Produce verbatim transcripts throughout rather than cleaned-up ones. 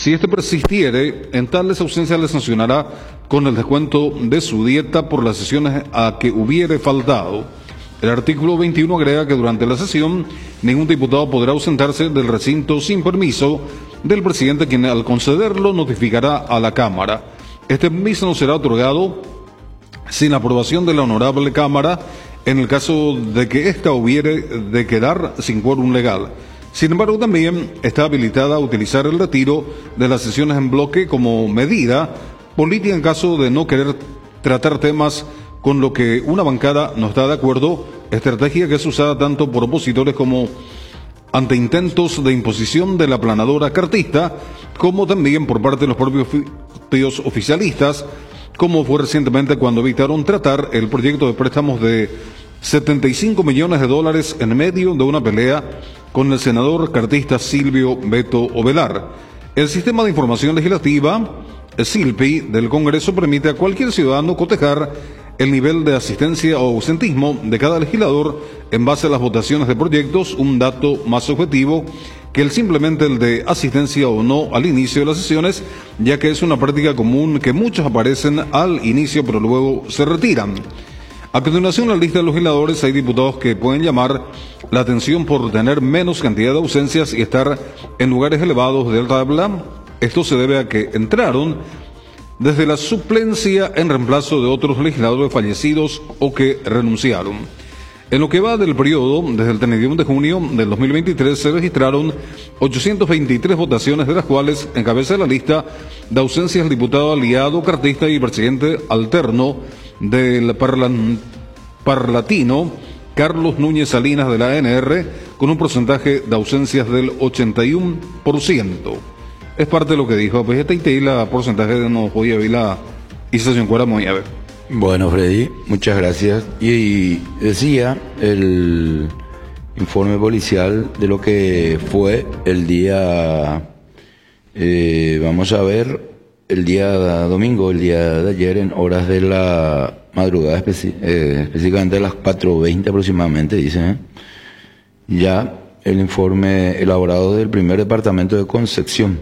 Si este persistiere, en tales ausencias le sancionará con el descuento de su dieta por las sesiones a que hubiere faltado. El artículo veintiuno agrega que durante la sesión ningún diputado podrá ausentarse del recinto sin permiso del presidente, quien al concederlo notificará a la Cámara. Este permiso no será otorgado sin la aprobación de la Honorable Cámara en el caso de que ésta hubiere de quedar sin quórum legal. Sin embargo, también está habilitada a utilizar el retiro de las sesiones en bloque como medida política en caso de no querer tratar temas con lo que una bancada no está de acuerdo, estrategia que es usada tanto por opositores como ante intentos de imposición de la planadora cartista, como también por parte de los propios oficialistas, como fue recientemente cuando evitaron tratar el proyecto de préstamos de setenta y cinco millones de dólares en medio de una pelea con el senador cartista Silvio Beto Ovelar. El Sistema de Información Legislativa, SILPI, del Congreso permite a cualquier ciudadano cotejar el nivel de asistencia o ausentismo de cada legislador en base a las votaciones de proyectos, un dato más objetivo que el simplemente el de asistencia o no al inicio de las sesiones, ya que es una práctica común que muchos aparecen al inicio pero luego se retiran. A continuación, en la lista de los legisladores hay diputados que pueden llamar la atención por tener menos cantidad de ausencias y estar en lugares elevados de la tabla. Esto se debe a que entraron desde la suplencia en reemplazo de otros legisladores fallecidos o que renunciaron. En lo que va del periodo, desde el treinta y uno de junio del dos mil veintitrés, se registraron ochocientas veintitrés votaciones, de las cuales encabeza la lista de ausencias el diputado aliado cartista y presidente alterno del parlan, Parlatino, Carlos Núñez Salinas de la A N R, con un porcentaje de ausencias del ochenta y uno por ciento. Es parte de lo que dijo, pues esta y la porcentaje de no podía ver la situación cuara muy a ver. Bueno, Freddy, muchas gracias. Y decía el informe policial de lo que fue el día, eh, vamos a ver, el día domingo, el día de ayer, en horas de la madrugada, especi eh, específicamente a las cuatro veinte aproximadamente, dice, ¿eh? ya el informe elaborado del primer departamento de Concepción.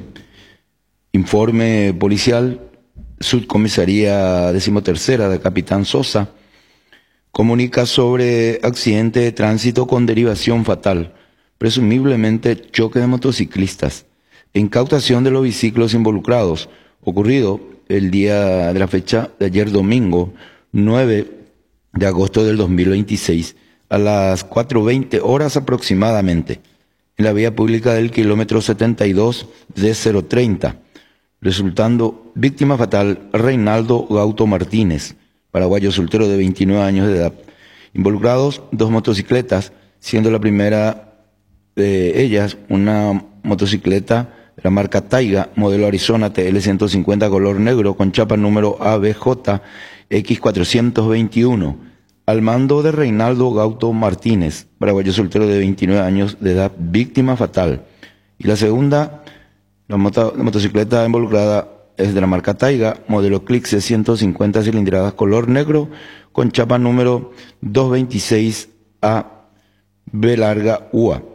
Informe policial, subcomisaría decimotercera de Capitán Sosa, comunica sobre accidente de tránsito con derivación fatal, presumiblemente choque de motociclistas, e incautación de los biciclos involucrados, ocurrido el día de la fecha de ayer domingo, nueve de agosto del dos mil veintiséis, a las cuatro veinte horas aproximadamente, en la vía pública del kilómetro setenta y dos de cero treinta, resultando víctima fatal Reinaldo Gauto Martínez, paraguayo soltero de veintinueve años de edad. Involucrados dos motocicletas, siendo la primera de ellas una motocicleta de la marca Taiga, modelo Arizona T L ciento cincuenta color negro con chapa número A B J X cuatrocientos veintiuno, al mando de Reinaldo Gauto Martínez, paraguayo soltero de veintinueve años de edad, víctima fatal. Y la segunda, la, moto, la motocicleta involucrada es de la marca Taiga, modelo Clixe ciento cincuenta cilindradas color negro con chapa número doscientos veintiséis A B larga U A,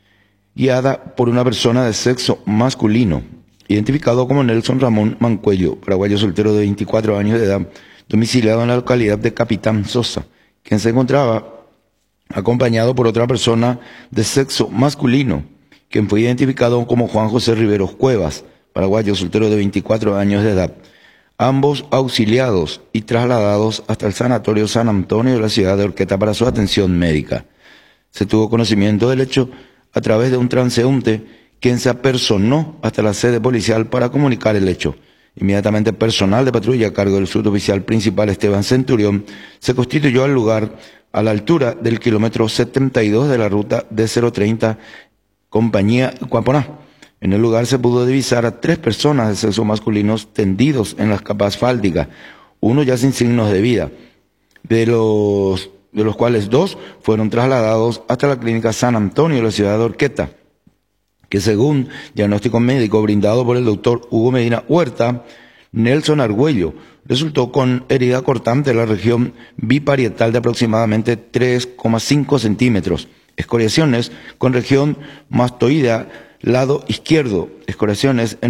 guiada por una persona de sexo masculino, identificado como Nelson Ramón Mancuello, paraguayo soltero de veinticuatro años de edad, domiciliado en la localidad de Capitán Sosa, quien se encontraba acompañado por otra persona de sexo masculino, quien fue identificado como Juan José Riveros Cuevas, paraguayo soltero de veinticuatro años de edad, ambos auxiliados y trasladados hasta el Sanatorio San Antonio de la ciudad de Horqueta para su atención médica. Se tuvo conocimiento del hecho a través de un transeúnte, quien se apersonó hasta la sede policial para comunicar el hecho. Inmediatamente personal de patrulla a cargo del suboficial principal Esteban Centurión se constituyó al lugar a la altura del kilómetro setenta y dos de la ruta D cero treinta, compañía Cuaponá. En el lugar se pudo divisar a tres personas de sexo masculino tendidos en las capas asfálticas, uno ya sin signos de vida, de los, de los cuales dos fueron trasladados hasta la clínica San Antonio de la ciudad de Horqueta, que según diagnóstico médico brindado por el doctor Hugo Medina Huerta, Nelson Argüello resultó con herida cortante en la región biparietal de aproximadamente tres coma cinco centímetros, escoriaciones con región mastoidea lado izquierdo, escoriaciones en